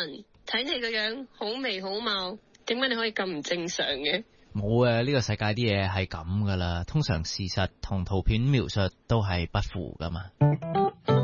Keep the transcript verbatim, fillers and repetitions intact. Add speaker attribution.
Speaker 1: 晨，睇你個樣好眉好貌，點解你可以咁唔正常嘅？
Speaker 2: 冇啊，呢個世界啲嘢係咁噶啦，通常事實同圖片描述都係不符噶嘛。